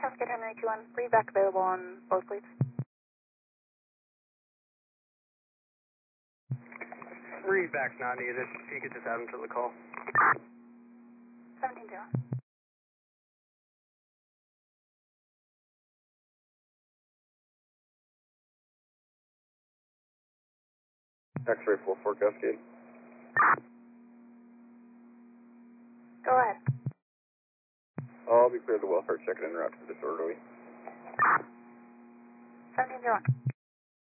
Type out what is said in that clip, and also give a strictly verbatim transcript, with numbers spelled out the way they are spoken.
Cascade Henry two one, read back available on both fleets. Read back not needed. If you could just add them to the call. seventeen zero. X-ray four four Cascade. Go ahead. I'll be clear of the welfare check and en route to the disorderly. seventeen zero one.